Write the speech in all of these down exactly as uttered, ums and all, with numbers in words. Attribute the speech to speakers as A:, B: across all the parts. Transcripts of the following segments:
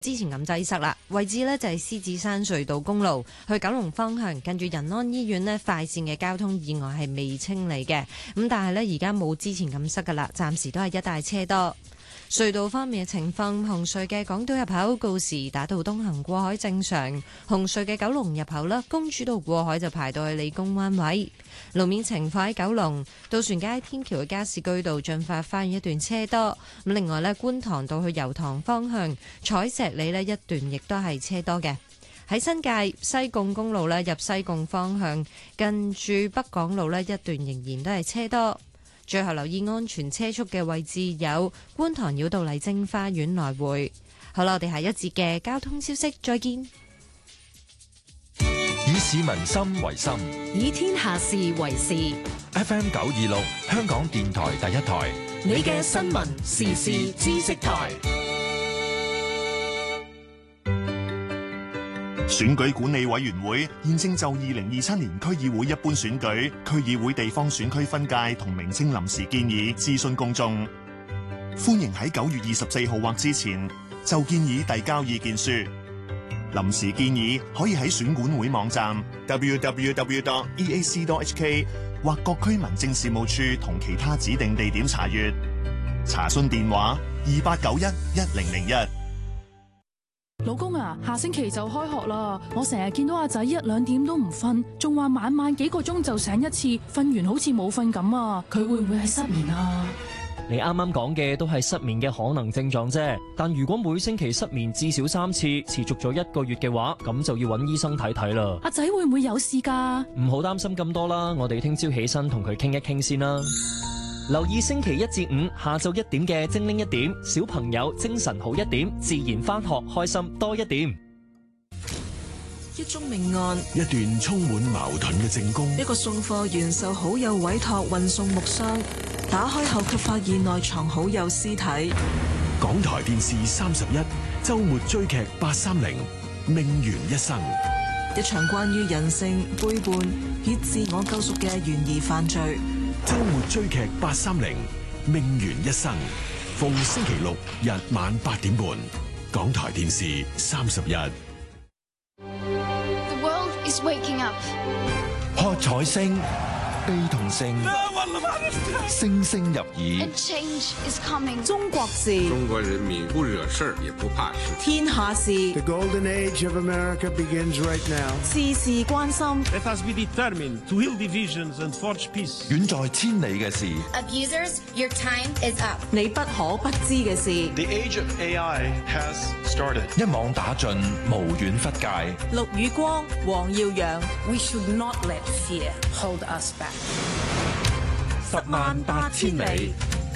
A: 之前咁擠塞啦，位置呢就係獅子山隧道公路去九龍方向，近住仁安醫院呢快線嘅交通意外係未清理嘅，咁但係呢，而家冇之前咁塞噶啦，暫時都係一大車多。隧道方面嘅情況，紅隧嘅港島入口告士打道東行過海正常，紅隧嘅九龍入口啦，公主道過海就排到去理工灣位。路面情況喺九龍渡船街天橋嘅加士居道進發花園一段車多，咁另外呢，觀塘道去油塘方向彩石里呢一段亦都係車多嘅。喺新界西貢公路呢，入西貢方向近住北港路呢一段仍然都係車多。最後留意安全車速嘅位置有觀塘繞道麗晶花園來回。好啦，我哋下一節嘅交通消息再見。
B: 以市民心為心，
C: 以天下事為事。
B: F M 九二六香港電台第一台，
C: 你嘅新聞時事知識台。
D: 選舉管理委員會現正就二零二七年區議會一般選舉、區議會地方選區分界同名稱臨時建議諮詢公眾，歡迎喺九月二十四號或之前就建議遞交意見書。臨時建議可以喺選管會網站 double-u double-u double-u dot e a c dot h k 或各區民政事務處同其他指定地點查閱。查詢電話二八九一一零零一。
E: 老公啊，下星期就開學啦，我成日見到阿仔一兩點都唔瞓，仲話晚晚幾個鐘就醒一次，瞓完好似冇瞓咁啊！佢會唔會係失眠啊？
F: 你啱啱講嘅都係失眠嘅可能症狀啫，但如果每星期失眠至少三次，持續咗一個月嘅話，咁就要揾醫生睇睇啦。
E: 阿仔會唔會有事㗎？
F: 唔好擔心咁多啦，我哋聽朝起身同佢傾一傾先啦。留意星期一至五下晝一點嘅精靈一點，小朋友精神好一點，自然返學開心多一點。
G: 一宗命案，
H: 一段充滿矛盾嘅證供，
G: 一個送貨員受好友委託運送木箱，打開後卻發現內藏好友屍體。
H: 港台電視三十一周末追劇八三零命懸一生，
G: 一場關於人性背叛以自我救贖嘅懸疑犯罪。
H: 周末追劇八三零命懸一生，逢星期六日晚八點半，港台電視三十一。
I: The world is waking up。
B: 喝彩聲、悲痛聲，聲聲入耳。
I: A change is coming。
G: 中國事，
J: 中國人民不惹事也不怕事。
G: 天下事。
K: The golden age of America begins right now。
G: 事事關心。
L: Let us be determined to heal divisions and forge peace。
B: 遠在千里嘅事。
I: Abusers, your time is up。
G: 你不可不知嘅事。
M: The age of A I has started。
B: 一網打盡，無遠弗屆。
G: 陸宇光、黃耀揚。
C: We should not let fear hold us back。
B: 十萬八千里。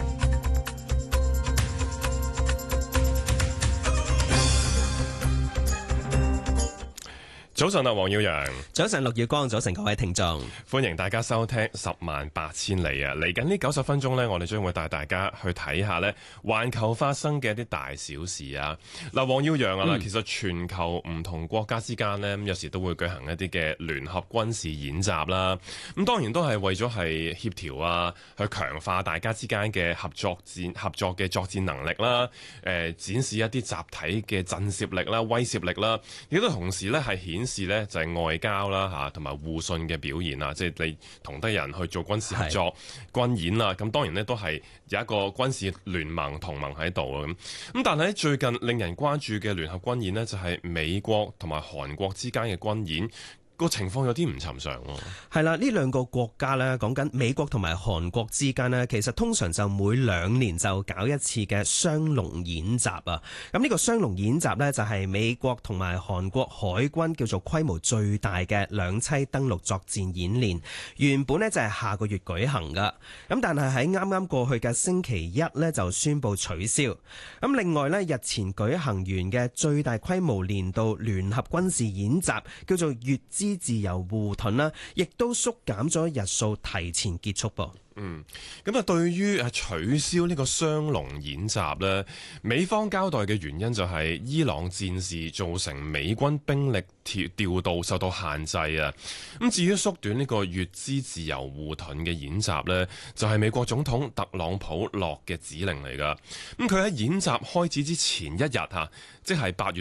N: 早晨啊，黃耀揚。
O: 早晨，陸耀光。早晨，各位聽眾，
N: 歡迎大家收聽十萬八千里啊！嚟緊呢九十分鐘呢，我哋將會帶大家去睇下呢環球發生嘅一啲大小事啊！嗱，黃耀揚啊，嗯、其實全球唔同國家之間呢，有時都會舉行一啲嘅聯合軍事演習啦。咁當然都係為咗係協調啊，去強化大家之間嘅合作戰、合作嘅作戰能力啦。誒、呃，展示一啲集體嘅震懾力啦、威懾力啦，亦都同時呢係顯事呢就係外交啦嚇，同埋互信嘅表現啊！即係你同得人去做軍事合作、軍演啊，咁當然呢都係有一個軍事聯盟同盟喺度啊！咁咁，但係最近令人關注嘅聯合軍演呢，就係美國同埋韓國之間嘅軍演。個情況有啲唔尋常喎。
O: 係啦，呢兩個國家呢，講緊美國同埋韓國之間呢，其實通常就每兩年就搞一次嘅雙龍演習啊。咁呢個雙龍演習呢，就係美國同埋韓國海軍叫做規模最大嘅兩棲登陸作戰演練，原本呢，就係下個月舉行噶。咁但係喺啱啱過去嘅星期一呢，就宣布取消。咁另外呢，日前舉行完嘅最大規模年度聯合軍事演習叫做乙支自由護盾啦，亦都縮減咗日數，提前結束噃。
N: 嗯，咁啊，對於誒取消呢個雙龍演習呢，美方交代嘅原因就係伊朗戰事造成美軍兵力調調度受到限制啊。咁至於縮短呢個乙支自由護盾嘅演習呢，就係美國總統特朗普落嘅指令嚟噶。咁佢喺演習開始之前一日嚇，即係八月